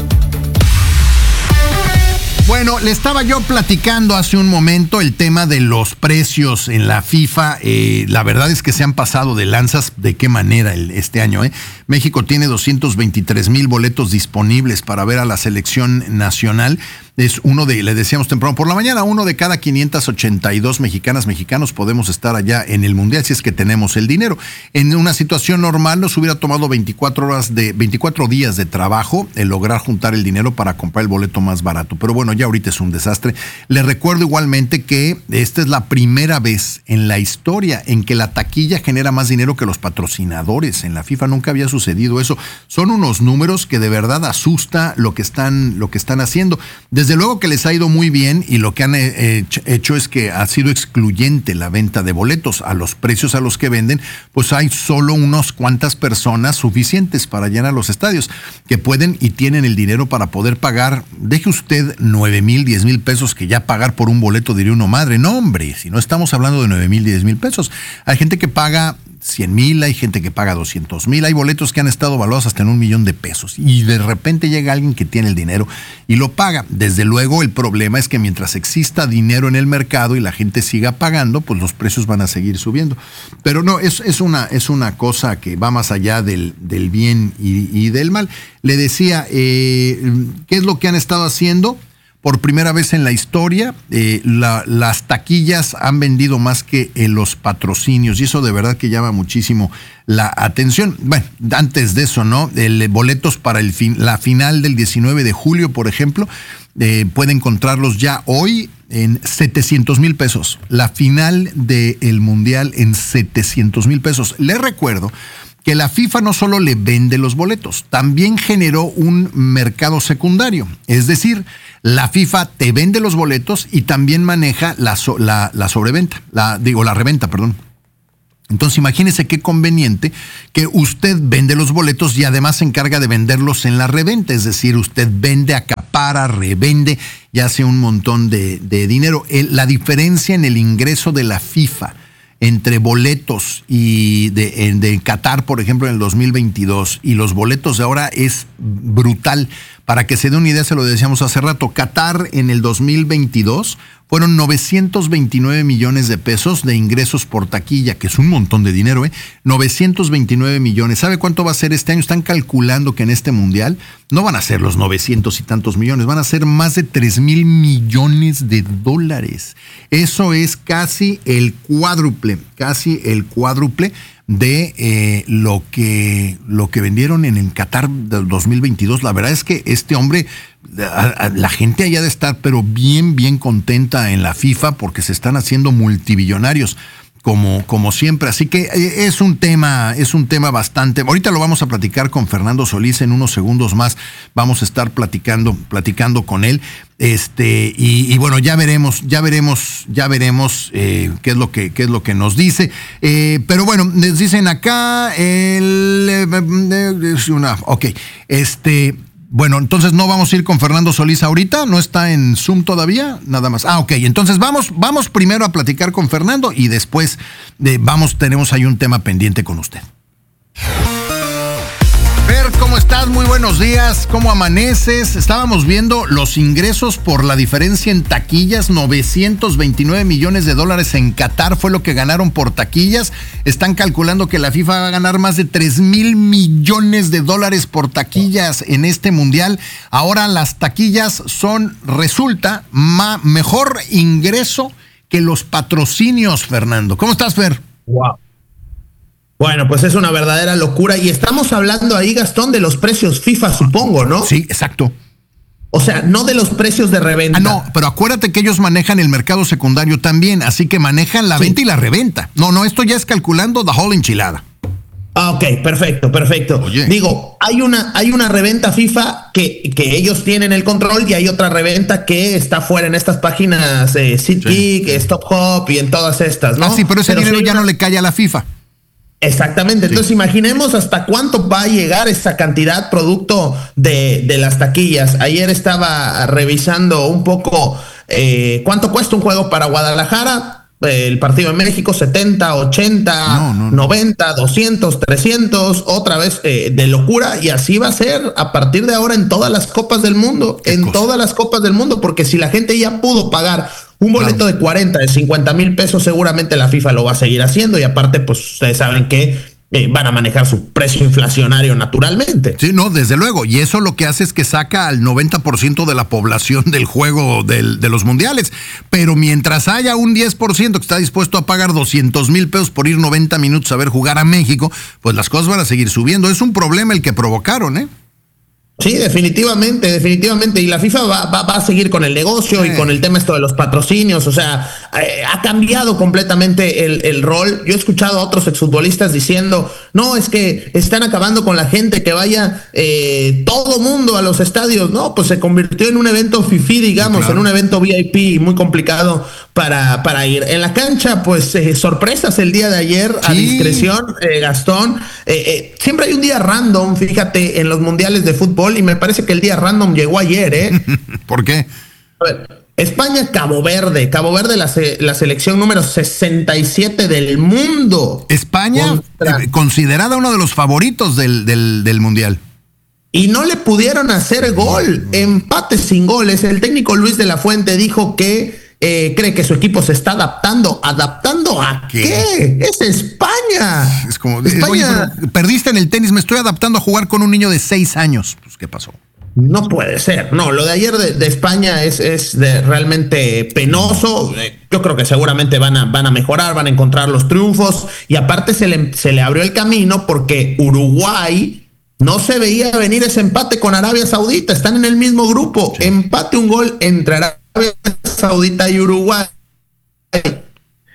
Bueno, le estaba yo platicando hace un momento el tema de los precios en la FIFA. Eh, la verdad es que se han pasado de lanzas. ¿De qué manera el, este año? Eh? México tiene doscientos veintitrés mil boletos disponibles para ver a la selección nacional. Es uno de, le decíamos temprano por la mañana, uno de cada quinientas ochenta y dos mexicanas, mexicanos podemos estar allá en el Mundial si es que tenemos el dinero. En una situación normal nos hubiera tomado veinticuatro horas de, veinticuatro días de trabajo el lograr juntar el dinero para comprar el boleto más barato. Pero bueno, ya ahorita es un desastre. Les recuerdo igualmente que esta es la primera vez en la historia en que la taquilla genera más dinero que los patrocinadores. En la FIFA nunca había sucedido eso. Son unos números que de verdad asusta lo que están, lo que están haciendo. Desde luego que les ha ido muy bien y lo que han eh, hecho es que ha sido excluyente la venta de boletos. A los precios a los que venden, pues hay solo unas cuantas personas suficientes para llenar los estadios que pueden y tienen el dinero para poder pagar. Deje usted nueve mil, diez mil pesos, que ya pagar por un boleto, diría uno, madre, no hombre, si no estamos hablando de nueve mil, diez mil pesos. Hay gente que paga cien mil, hay gente que paga doscientos mil, hay boletos que han estado valuados hasta en un millón de pesos y de repente llega alguien que tiene el dinero y lo paga. Desde luego el problema es que mientras exista dinero en el mercado y la gente siga pagando, pues los precios van a seguir subiendo. Pero no, es, es, una, es una cosa que va más allá del, del bien y, y del mal. Le decía, eh, ¿qué es lo que han estado haciendo? Por primera vez en la historia, eh, la, las taquillas han vendido más que eh, los patrocinios y eso de verdad que llama muchísimo la atención. Bueno, antes de eso, ¿no? El, boletos para el fin, la final del diecinueve de julio, por ejemplo, eh, puede encontrarlos ya hoy en setecientos mil pesos. La final del Mundial en setecientos mil pesos. Les recuerdo que la FIFA no solo le vende los boletos, también generó un mercado secundario. Es decir, la FIFA te vende los boletos y también maneja la, so, la, la sobreventa, la, digo, la reventa, perdón. Entonces imagínese qué conveniente que usted vende los boletos y además se encarga de venderlos en la reventa, es decir, usted vende, acapara, revende y hace un montón de, de dinero. El, la diferencia en el ingreso de la FIFA entre boletos y de, de Qatar, por ejemplo, en el dos mil veintidós y los boletos de ahora es brutal. Para que se dé una idea, se lo decíamos hace rato, Qatar en el dos mil veintidós fueron novecientos veintinueve millones de pesos de ingresos por taquilla, que es un montón de dinero, ¿eh? novecientos veintinueve millones. ¿Sabe cuánto va a ser este año? Están calculando que en este mundial no van a ser los novecientos y tantos millones, van a ser más de tres mil millones de dólares. Eso es casi el cuádruple, casi el cuádruple de eh, lo que lo que vendieron en el Qatar del dos mil veintidós. La verdad es que este hombre, a, a, la gente allá de estar pero bien, bien contenta en la FIFA porque se están haciendo multibillonarios como, como siempre. Así que eh, es un tema, es un tema bastante. Ahorita lo vamos a platicar con Fernando Solís en unos segundos más. Vamos a estar platicando, platicando con él. Este, y, y bueno, ya veremos, ya veremos, ya veremos eh, qué es lo que, qué es lo que nos dice. Eh, pero bueno, les dicen acá el eh, una, ok, este. Bueno, entonces no vamos a ir con Fernando Solís ahorita, no está en Zoom todavía, nada más. Ah, ok, entonces vamos, vamos primero a platicar con Fernando y después de, vamos, tenemos ahí un tema pendiente con usted. Fer, ¿cómo estás? Muy buenos días, ¿cómo amaneces? Estábamos viendo los ingresos por la diferencia en taquillas, novecientos veintinueve millones de dólares en Qatar fue lo que ganaron por taquillas. Están calculando que la FIFA va a ganar más de tres mil millones de dólares por taquillas en este mundial. Ahora las taquillas son, resulta, ma, mejor ingreso que los patrocinios, Fernando. ¿Cómo estás, Fer? Wow. Bueno, pues es una verdadera locura y estamos hablando ahí, Gastón, de los precios FIFA, supongo, ¿no? Sí, exacto. O sea, no de los precios de reventa. Ah, no, pero acuérdate que ellos manejan el mercado secundario también, así que manejan la sí. venta y la reventa. No, no, esto ya es calculando the whole enchilada. Ah, ok, perfecto, perfecto. Oye. Digo, hay una, hay una reventa FIFA que, que ellos tienen el control y hay otra reventa que está fuera en estas páginas eh, SeatGeek, sí. Stop Hop y en todas estas, ¿no? Ah, sí, pero ese pero dinero sí, ya no le cae a la FIFA. Exactamente, entonces sí. Imaginemos hasta cuánto va a llegar esa cantidad producto de, de las taquillas. Ayer estaba revisando un poco eh, cuánto cuesta un juego para Guadalajara, eh, el partido en México, setenta, ochenta, no, no, no. noventa, doscientos, trescientos, otra vez eh, de locura, y así va a ser a partir de ahora en todas las copas del mundo, en cosa? todas las copas del mundo, porque si la gente ya pudo pagar un boleto claro. de cuarenta, de cincuenta mil pesos, seguramente la FIFA lo va a seguir haciendo y aparte, pues ustedes saben que eh, van a manejar su precio inflacionario naturalmente. Sí, no, desde luego. Y eso lo que hace es que saca al noventa por ciento de la población del juego del, de los mundiales. Pero mientras haya un diez por ciento que está dispuesto a pagar doscientos mil pesos por ir noventa minutos a ver jugar a México, pues las cosas van a seguir subiendo. Es un problema el que provocaron, ¿eh? Sí, definitivamente, definitivamente. Y la FIFA va, va, va a seguir con el negocio sí. y con el tema esto de los patrocinios. O sea, eh, ha cambiado completamente el, el rol. Yo he escuchado a otros exfutbolistas diciendo, no, es que están acabando con la gente, que vaya eh, todo mundo a los estadios. No, pues se convirtió en un evento fifí, digamos, claro. en un evento V I P muy complicado para, para ir. En la cancha, pues eh, sorpresas el día de ayer sí. a discreción, eh, Gastón. Eh, eh, siempre hay un día random, fíjate, en los mundiales de fútbol. Y me parece que el día random llegó ayer, ¿eh? ¿Por qué? A ver, España, Cabo Verde. Cabo Verde, la, se, la selección número sesenta y siete del mundo. España, contra... eh, considerada uno de los favoritos del, del, del mundial. Y no le pudieron hacer gol. Empate sin goles. El técnico Luis de la Fuente dijo que Eh, cree que su equipo se está adaptando. ¿Adaptando a qué? ¿Qué? Es España. Es como, España. Oye, pero perdiste en el tenis, me estoy adaptando a jugar con un niño de seis años. Pues, ¿qué pasó? No puede ser. No, lo de ayer de, de España es, es de realmente penoso. Yo creo que seguramente van a, van a mejorar, van a encontrar los triunfos. Y aparte se le, se le abrió el camino porque Uruguay no se veía venir ese empate con Arabia Saudita. Están en el mismo grupo. Empate un gol entre Arabia Saudita y Uruguay.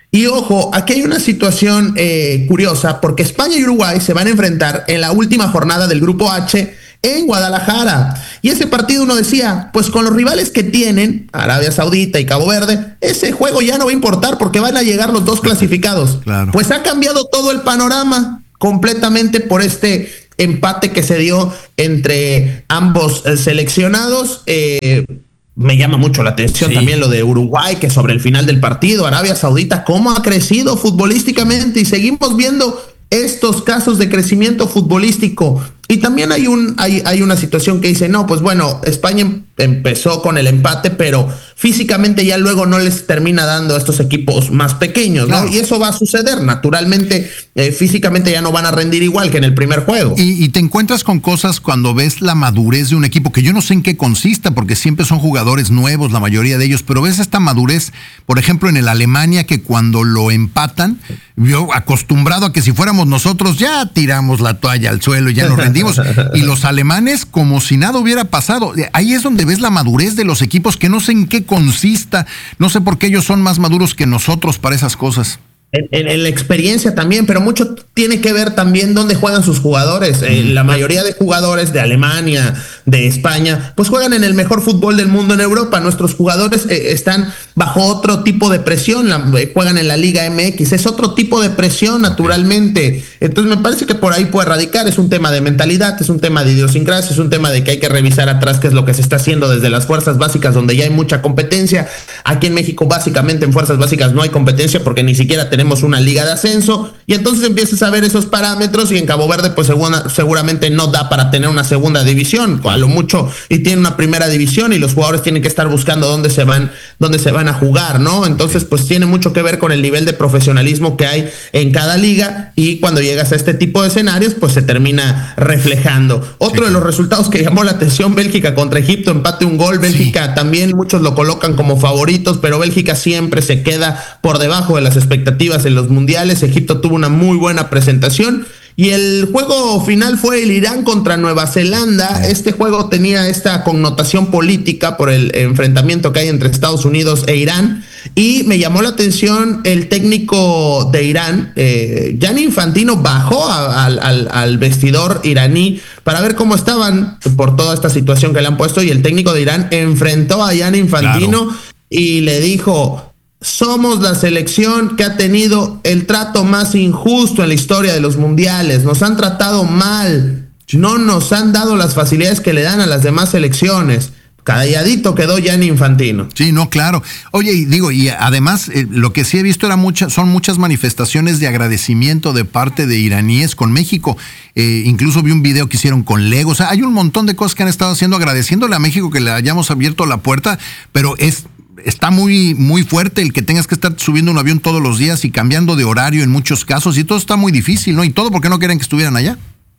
Y ojo, aquí hay una situación eh, curiosa, porque España y Uruguay se van a enfrentar en la última jornada del Grupo H en Guadalajara. Y ese partido uno decía, pues con los rivales que tienen, Arabia Saudita y Cabo Verde, ese juego ya no va a importar porque van a llegar los dos clasificados. Claro. Pues ha cambiado todo el panorama completamente por este empate que se dio entre ambos eh, seleccionados. Eh, Me llama mucho la atención sí. también lo de Uruguay, que sobre el final del partido, Arabia Saudita, cómo ha crecido futbolísticamente, y seguimos viendo estos casos de crecimiento futbolístico. Y también hay un hay, hay una situación que dice, no, pues bueno, España empezó con el empate, pero físicamente ya luego no les termina dando a estos equipos más pequeños, ¿no? Claro. Y eso va a suceder, naturalmente, eh, físicamente ya no van a rendir igual que en el primer juego. Y, y te encuentras con cosas cuando ves la madurez de un equipo, que yo no sé en qué consista, porque siempre son jugadores nuevos, la mayoría de ellos, pero ves esta madurez, por ejemplo, en el Alemania, que cuando lo empatan, yo acostumbrado a que si fuéramos nosotros, ya tiramos la toalla al suelo y ya nos rendimos. Y los alemanes como si nada hubiera pasado. Ahí es donde ves la madurez de los equipos, que no sé en qué consista, no sé por qué ellos son más maduros que nosotros para esas cosas. En, en, en la experiencia también, pero mucho tiene que ver también dónde juegan sus jugadores. Eh, la mayoría de jugadores de Alemania, de España, pues juegan en el mejor fútbol del mundo en Europa. Nuestros jugadores eh, están bajo otro tipo de presión, la, eh, juegan en la Liga M X, es otro tipo de presión naturalmente. Entonces me parece que por ahí puede radicar, es un tema de mentalidad, es un tema de idiosincrasia, es un tema de que hay que revisar atrás qué es lo que se está haciendo desde las fuerzas básicas, donde ya hay mucha competencia. Aquí en México básicamente en fuerzas básicas no hay competencia porque ni siquiera tenemos tenemos una liga de ascenso, y entonces empiezas a ver esos parámetros, y en Cabo Verde pues segura, seguramente no da para tener una segunda división, a lo mucho, y tiene una primera división, y los jugadores tienen que estar buscando dónde se van, dónde se van a jugar, ¿no? Entonces pues tiene mucho que ver con el nivel de profesionalismo que hay en cada liga, y cuando llegas a este tipo de escenarios pues se termina reflejando. Otro sí. de los resultados que llamó la atención, Bélgica contra Egipto, empate un gol. Bélgica sí. también muchos lo colocan como favoritos, pero Bélgica siempre se queda por debajo de las expectativas en los mundiales. Egipto tuvo una muy buena presentación, y el juego final fue el Irán contra Nueva Zelanda. Este juego tenía esta connotación política por el enfrentamiento que hay entre Estados Unidos e Irán, y me llamó la atención el técnico de Irán, eh, Gianni Infantino, bajó a, a, al, al vestidor iraní para ver cómo estaban por toda esta situación que le han puesto, y el técnico de Irán enfrentó a Gianni Infantino claro. y le dijo: somos la selección que ha tenido el trato más injusto en la historia de los mundiales. Nos han tratado mal. No nos han dado las facilidades que le dan a las demás selecciones. Calladito quedó Gianni Infantino. Sí, no, claro. Oye, y digo, y además eh, lo que sí he visto era mucha, son muchas manifestaciones de agradecimiento de parte de iraníes con México. Eh, incluso vi un video que hicieron con Lego. O sea, hay un montón de cosas que han estado haciendo agradeciéndole a México que le hayamos abierto la puerta, pero es... Está muy, muy fuerte el que tengas que estar subiendo un avión todos los días y cambiando de horario en muchos casos, y todo está muy difícil, ¿no? Y todo porque no quieren que estuvieran allá.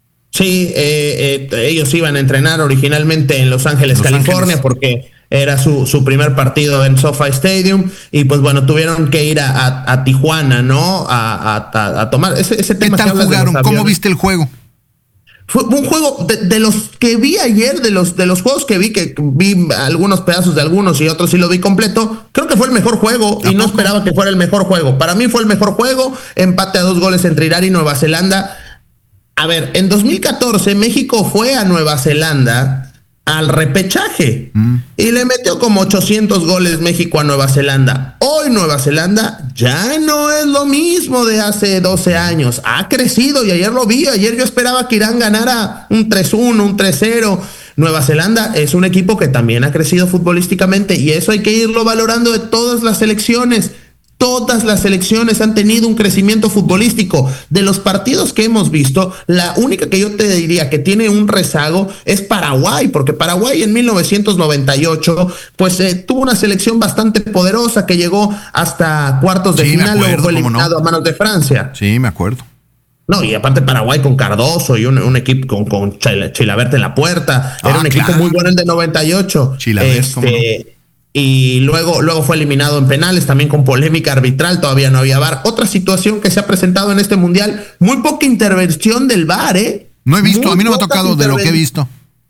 Sí, eh, eh, ellos iban a entrenar originalmente en Los Ángeles, Los California, Ángeles. porque era su, su primer partido en SoFi Stadium, y pues bueno, tuvieron que ir a, a, a Tijuana, ¿no? A, a, a tomar ese, ese tema. ¿Qué tal jugaron? ¿Cómo viste el juego? Fue un juego de, de los que vi ayer, de los de los juegos que vi, que vi algunos pedazos de algunos y otros sí lo vi completo. Creo que fue el mejor juego, y no esperaba que fuera el mejor juego. Para mí fue el mejor juego, empate a dos goles entre Irán y Nueva Zelanda. A ver, en dos mil catorce México fue a Nueva Zelanda al repechaje mm. y le metió como ochocientos goles México a Nueva Zelanda. Hoy Nueva Zelanda ya no es lo mismo de hace doce años, ha crecido, y ayer lo vi, ayer yo esperaba que Irán ganara un tres uno, un tres cero. Nueva Zelanda es un equipo que también ha crecido futbolísticamente, y eso hay que irlo valorando de todas las selecciones. Todas las selecciones han tenido un crecimiento futbolístico. De los partidos que hemos visto, la única que yo te diría que tiene un rezago es Paraguay, porque Paraguay en mil novecientos noventa y ocho pues eh, tuvo una selección bastante poderosa que llegó hasta cuartos de sí, final, luego fue eliminado no. a manos de Francia. Sí, me acuerdo. No, y aparte Paraguay con Cardoso y un, un equipo con, con Chilavert en la puerta. Era ah, un claro. equipo muy bueno el de noventa y ocho. Chilavert, este, ¿cómo no? Y luego, luego fue eliminado en penales, también con polémica arbitral, todavía no había V A R. Otra situación que se ha presentado en este mundial, muy poca intervención del V A R, ¿eh? No he visto, muy a mí no me ha tocado de lo que he visto.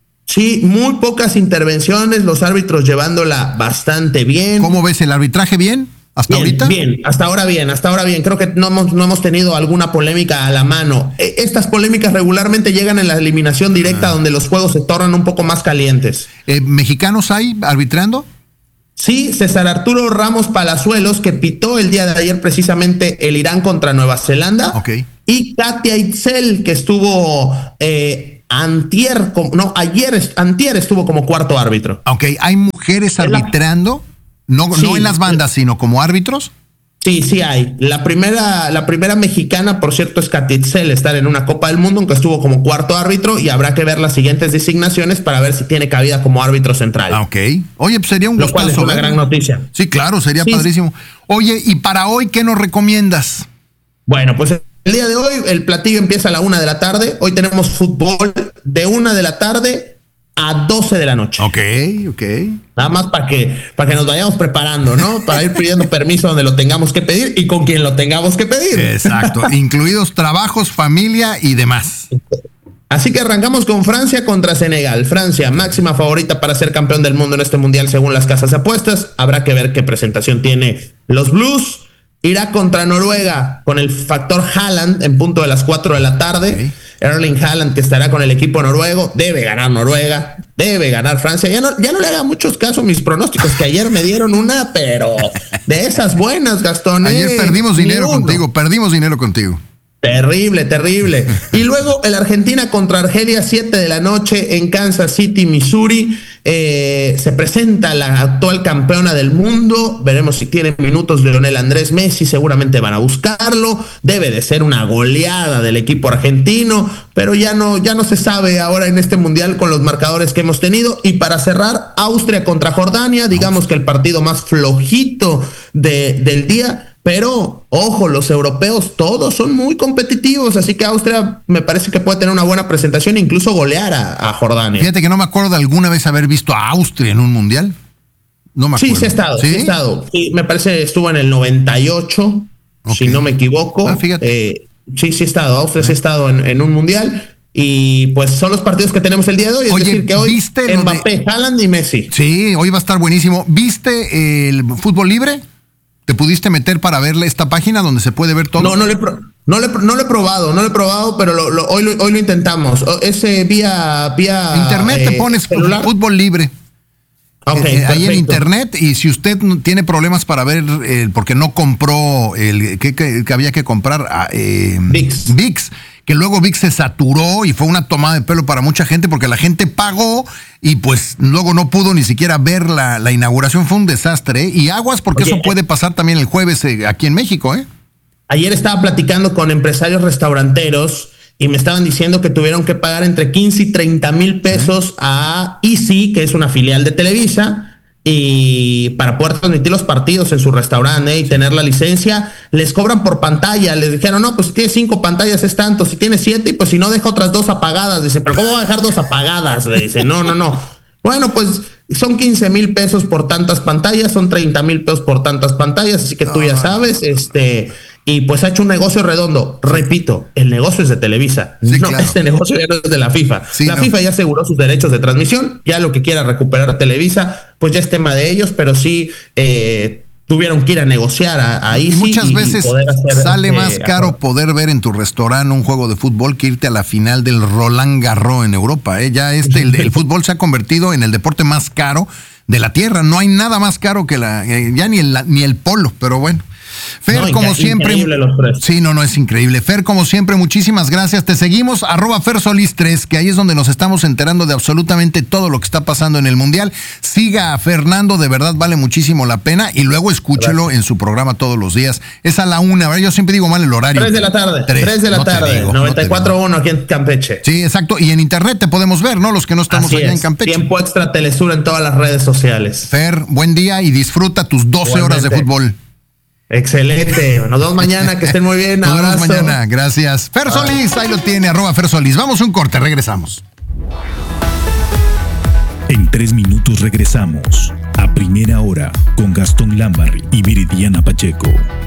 Sí, muy pocas intervenciones, los árbitros llevándola bastante bien. ¿Cómo ves el arbitraje bien? ¿Hasta bien, ahorita? Bien, hasta ahora bien, hasta ahora bien. Creo que no hemos, no hemos tenido alguna polémica a la mano. Estas polémicas regularmente llegan en la eliminación directa, ah. donde los juegos se tornan un poco más calientes. Eh, ¿Mexicanos hay arbitrando? Sí, César Arturo Ramos Palazuelos, que pitó el día de ayer precisamente el Irán contra Nueva Zelanda. Okay. Y Katia Itzel, que estuvo eh, antier, no, ayer, antier estuvo como cuarto árbitro. Ok, ¿hay mujeres arbitrando? No, sí, no en las bandas, sino como árbitros. Sí, sí hay. La primera, la primera mexicana, por cierto, es Katia Itzel, estar en una Copa del Mundo, aunque estuvo como cuarto árbitro, y habrá que ver las siguientes designaciones para ver si tiene cabida como árbitro central. Ah, ok. Oye, pues sería un gustazo. Lo cual es una gran noticia. Sí, claro, sería sí. padrísimo. Oye, y para hoy, ¿qué nos recomiendas? Bueno, pues el día de hoy el platillo empieza a la una de la tarde. Hoy tenemos fútbol de una de la tarde a doce de la noche. Ok, ok. Nada más para que, para que nos vayamos preparando, ¿no? Para ir pidiendo permiso donde lo tengamos que pedir y con quien lo tengamos que pedir. Exacto, incluidos trabajos, familia y demás. Así que arrancamos con Francia contra Senegal. Francia, máxima favorita para ser campeón del mundo en este mundial según las casas de apuestas. Habrá que ver qué presentación tiene los Blues. Irá contra Noruega con el factor Haaland en punto de las cuatro de la tarde. Okay. Erling Haaland, que estará con el equipo noruego. Debe ganar Noruega, debe ganar Francia. Ya no, ya no le haga muchos casos mis pronósticos, que ayer me dieron una, pero de esas buenas, Gastón. Ayer eh, perdimos dinero uno. contigo, perdimos dinero contigo. Terrible, terrible. Y luego el Argentina contra Argelia, siete de la noche en Kansas City, Missouri. Eh, se presenta la actual campeona del mundo. Veremos si tiene minutos Lionel Andrés Messi. Seguramente van a buscarlo. Debe de ser una goleada del equipo argentino, pero ya no, ya no se sabe ahora en este mundial con los marcadores que hemos tenido. Y para cerrar, Austria contra Jordania. Digamos que el partido más flojito de, del día. Pero, ojo, los europeos todos son muy competitivos, así que Austria me parece que puede tener una buena presentación e incluso golear a, a Jordania. Fíjate que no me acuerdo de alguna vez haber visto a Austria en un mundial. No me acuerdo. Sí, sí ha estado, sí, sí ha estado. Sí, me parece que estuvo en el noventa y ocho, okay. si no me equivoco. Ah, fíjate. Eh, sí, sí ha estado. Austria sí ha estado en, en un mundial. Y pues son los partidos que tenemos el día de hoy. Es Oye, decir, que hoy ¿viste Mbappé, de... Haaland y Messi. Sí, hoy va a estar buenísimo. ¿Viste el fútbol libre? ¿Te pudiste meter para verle esta página donde se puede ver todo? No, no le, pro, no le, no le he probado, no le he probado, pero lo, lo, hoy, lo, hoy lo intentamos. Ese vía, vía internet eh, te pones celular. Fútbol libre. Okay, eh, ahí en internet, y si usted tiene problemas para ver, eh, porque no compró el que, que, que había que comprar eh, ViX. ViX, que luego ViX se saturó y fue una tomada de pelo para mucha gente porque la gente pagó y pues luego no pudo ni siquiera ver la, la inauguración. Fue un desastre, ¿eh? Y aguas porque Oye, eso puede pasar también el jueves eh, aquí en México, ¿eh? Ayer estaba platicando con empresarios restauranteros y me estaban diciendo que tuvieron que pagar entre quince y treinta mil pesos a Easy, que es una filial de Televisa, y para poder transmitir los partidos en su restaurante, ¿eh? Y tener la licencia. Les cobran por pantalla. Les dijeron, no, pues si tienes cinco pantallas es tanto, si tienes siete, pues si no, deja otras dos apagadas. Dice, pero ¿cómo va a dejar dos apagadas? Le dice, no, no, no. Bueno, pues son quince mil pesos por tantas pantallas, son treinta mil pesos por tantas pantallas, así que tú ya sabes, este... Y pues ha hecho un negocio redondo. Repito, el negocio es de Televisa. Sí, no, claro. Este negocio ya no es de la FIFA. Sí, la no. FIFA ya aseguró sus derechos de transmisión. Ya lo que quiera recuperar a Televisa, pues ya es tema de ellos, pero sí eh, tuvieron que ir a negociar ahí. Y muchas y, veces y sale este, más caro a... poder ver en tu restaurante un juego de fútbol que irte a la final del Roland Garros en Europa. ¿eh? Ya este, el, el fútbol se ha convertido en el deporte más caro de la tierra. No hay nada más caro que la, eh, ya ni el, ni el polo, pero bueno. Fer, no, como siempre. Sí, no, no, es increíble. Fer, como siempre, muchísimas gracias. Te seguimos, arroba Fer Solís tres, que ahí es donde nos estamos enterando de absolutamente todo lo que está pasando en el Mundial. Siga a Fernando, de verdad vale muchísimo la pena. Y luego escúchelo gracias. En su programa todos los días. Es a la una, ¿verdad? Yo siempre digo mal el horario. Tres de la tarde. Tres, Tres de la no tarde. Digo, noventa y cuatro punto uno no aquí en Campeche. Sí, exacto. Y en internet te podemos ver, ¿no? Los que no estamos Así allá es. en Campeche. Tiempo Extra Telesur en todas las redes sociales. Fer, buen día y disfruta tus doce Igualmente. Horas de fútbol. Excelente. Nos vemos mañana. Que estén muy bien. Nos vemos mañana. Gracias. Fer Solís, ahí lo tiene, arroba Fer Solís. Vamos a un corte, regresamos. En tres minutos regresamos a Primera Hora con Gastón Lambarri y Viridiana Pacheco.